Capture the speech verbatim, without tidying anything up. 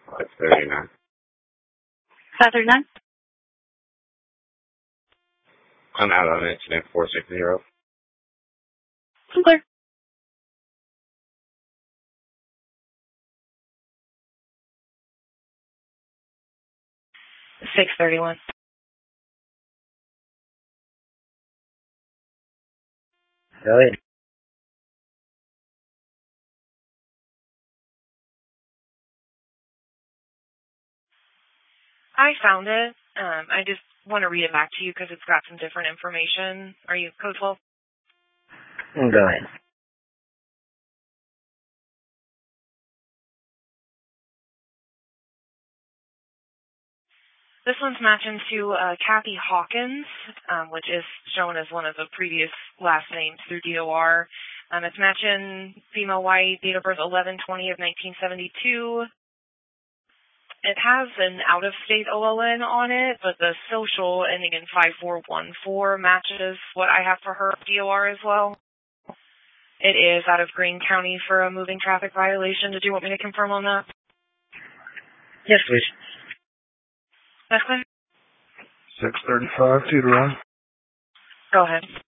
five thirty-nine. five thirty-nine? I'm out on incident four six zero. Clear. six thirty-one. Go ahead. I found it. Um, I just want to read it back to you because it's got some different information. Are you code twelve? Go ahead. This one's matching to uh, Kathy Hawkins, um, which is shown as one of the previous last names through D O R. Um, it's matching female white, date of birth eleven twenty of nineteen seventy-two. It has an out-of-state O L N on it, but the social ending in five four one four matches what I have for her D O R as well. It is out of Greene County for a moving traffic violation. Did you want me to confirm on that? Yes, please. That's clear? six thirty-five, Teeter on. Go ahead.